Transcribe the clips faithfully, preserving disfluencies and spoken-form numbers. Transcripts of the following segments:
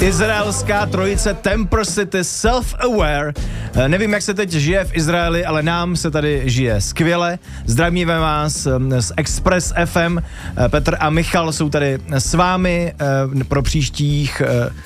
Izraelská trojice Temper City Self-Aware. Nevím, jak se teď žije v Izraeli, ale nám se tady žije skvěle. Zdravíme vás z Express F M. Petr a Michal jsou tady s vámi pro příštích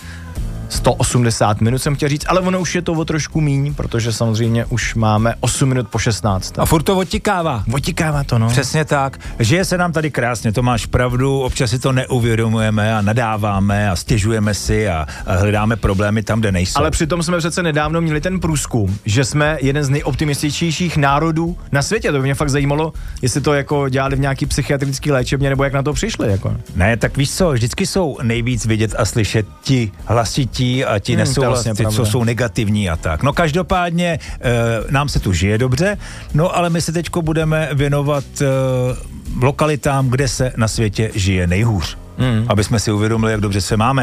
sto osmdesát minut, jsem chtěl říct, ale ono už je to o trošku míň, protože samozřejmě už máme osm minut po šestnáct. A furt to odtikává. Odtikává to, no. Přesně tak. Žije se nám tady krásně, to máš pravdu, občas si to neuvědomujeme a nadáváme a stěžujeme si a, a hledáme problémy tam, kde nejsou. Ale přitom jsme přece nedávno měli ten průzkum, že jsme jeden z nejoptimističtějších národů na světě. To by mě fakt zajímalo, jestli to jako dělali v nějaký psychiatrický léčebně, nebo jak na to přišli. Jako. Ne, tak víš co, vždycky jsou nejvíc vidět a slyšet ti hlasití a ti hmm, nesou vlastně ty, co jsou negativní a tak. No každopádně e, nám se tu žije dobře, no ale my se teďko budeme věnovat e, lokalitám, kde se na světě žije nejhůř. Hmm. Aby jsme si uvědomili, jak dobře se máme.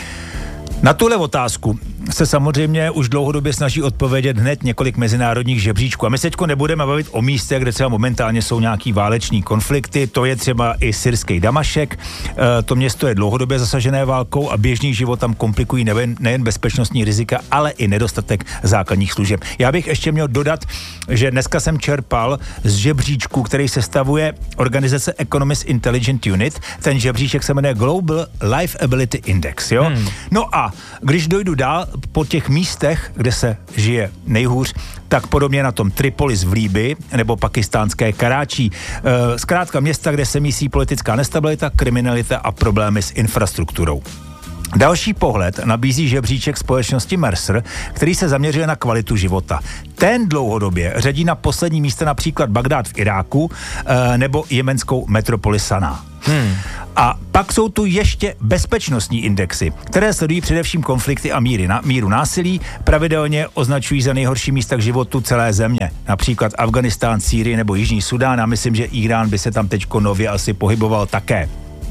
Na tuhle otázku se samozřejmě už dlouhodobě snaží odpovědět hned několik mezinárodních žebříčků. A my se teďko nebudeme bavit o místech, kde třeba momentálně jsou nějaký váleční konflikty, to je třeba i syrský Damašek. E, to město je dlouhodobě zasažené válkou a běžný život tam komplikují nejen, nejen bezpečnostní rizika, ale i nedostatek základních služeb. Já bych ještě měl dodat, že dneska jsem čerpal z žebříčku, který sestavuje organizace Economist Intelligence Unit. Ten žebříček se jmenuje Global Life Ability Index, jo? Hmm. No a když dojdu dál po těch místech, kde se žije nejhůř, tak podobně na tom Tripolis v Líbii nebo pakistánské Karáčí. E, zkrátka města, kde se mísí politická nestabilita, kriminalita a problémy s infrastrukturou. Další pohled nabízí žebříček společnosti Mercer, který se zaměřuje na kvalitu života. Ten dlouhodobě řadí na poslední místa například Bagdád v Iráku e, nebo jemenskou metropoli Saná. Hmm. A pak jsou tu ještě bezpečnostní indexy, které sledují především konflikty a míry na, míru násilí, pravidelně označují za nejhorší místa k životu celé země. Například Afganistán, Sýrii nebo Jižní Sudán a myslím, že Irán by se tam teďko nově asi pohyboval také.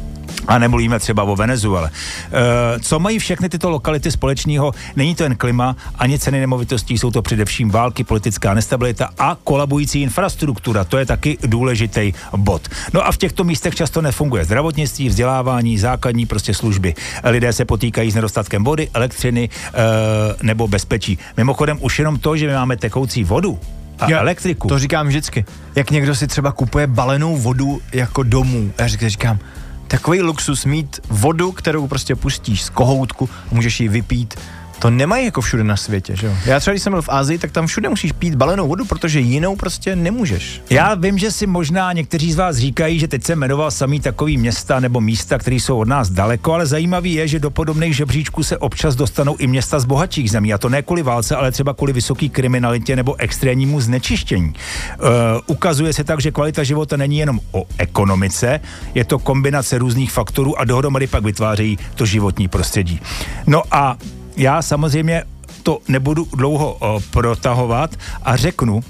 A nemluvíme třeba o Venezuele. E, co mají všechny tyto lokality společného? Není to jen klima, ani ceny nemovitostí, jsou to především války, politická nestabilita a kolabující infrastruktura. To je taky důležitý bod. No a v těchto místech často nefunguje zdravotnictví, vzdělávání, základní prostě služby. Lidé se potýkají s nedostatkem vody, elektřiny e, nebo bezpečí. Mimochodem už jenom to, že my máme tekoucí vodu a já elektriku. To říkám vždycky. Jak někdo si třeba kupuje balenou vodu jako domů. Já říkám, takový luxus mít vodu, kterou prostě pustíš z kohoutku a můžeš ji vypít. To nemají jako všude na světě, že jo? Já třeba, když jsem byl v Asii, tak tam všude musíš pít balenou vodu, protože jinou prostě nemůžeš. Já vím, že si možná někteří z vás říkají, že teď jsem jmenoval samý takový města nebo místa, které jsou od nás daleko, ale zajímavý je, že do podobných žebříčků se občas dostanou i města z bohatších zemí. A to ne kvůli válce, ale třeba kvůli vysoké kriminalitě nebo extrémnímu znečištění. Uh, ukazuje se tak, že kvalita života není jenom o ekonomice, je to kombinace různých faktorů a dohromady pak vytvářejí to životní prostředí. No a já samozřejmě to nebudu dlouho o, protahovat a řeknu,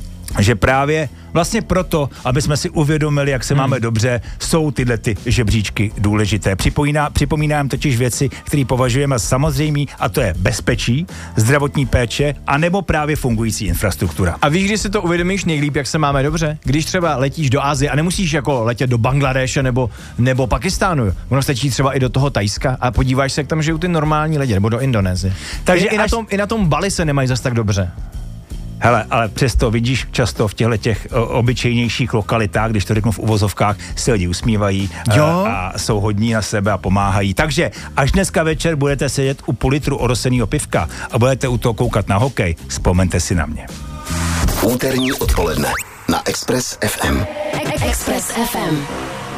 že právě vlastně proto, aby jsme si uvědomili, jak se hmm. máme dobře, jsou tyhle ty žebříčky důležité. Připomíná, připomínám totiž věci, které považujeme samozřejmý, a to je bezpečí, zdravotní péče, anebo právě fungující infrastruktura. A víš, když si to uvědomíš nejlíp, jak se máme dobře? Když třeba letíš do Asie a nemusíš jako letět do Bangladéše nebo, nebo Pakistánu, ono stačí třeba i do toho Thajska a podíváš se, jak tam žijou ty normální lidi, nebo do Indonésie. Takže i, až... i, na tom, i na tom Bali se nemají zas tak dobře. Hele, ale přesto vidíš často v těchto těch o, obyčejnějších lokalitách, když to řeknu v uvozovkách, se lidi usmívají a, a jsou hodní na sebe a pomáhají. Takže až dneska večer budete sedět u půl litru orosenýho pivka a budete u toho koukat na hokej, vzpomeňte si na mě. Úterní odpoledne na Express F M. Express F M.